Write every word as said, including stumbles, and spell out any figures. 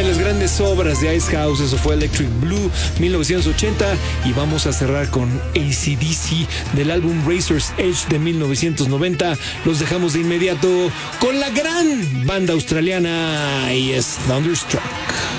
las grandes obras de Icehouse. Eso fue Electric Blue, mil novecientos ochenta. Y vamos a cerrar con A C D C del álbum Razor's Edge de mil novecientos noventa. Los dejamos de inmediato con la gran banda australiana y es Thunderstruck.